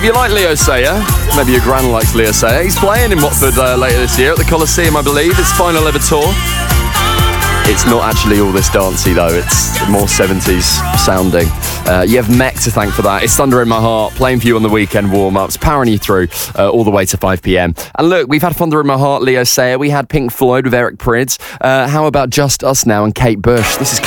If you like Leo Sayer, maybe your gran likes Leo Sayer, he's playing in Watford later this year at the Coliseum, I believe. His final ever tour. It's not actually all this dancey though, it's more 70s sounding. You have Mech to thank for that. It's Thunder in My Heart, playing for you on the weekend warm-ups, powering you through all the way to 5pm. And look, we've had Thunder in My Heart, Leo Sayer, we had Pink Floyd with Eric Prydz. How about Just Us now and Kate Bush? This is